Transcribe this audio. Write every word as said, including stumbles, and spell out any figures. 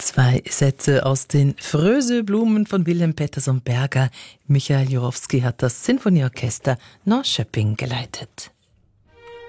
Zwei Sätze aus den Fröselblumen von Wilhelm Pettersson Berger. Michael Jurowski hat das Sinfonieorchester Norrköping geleitet.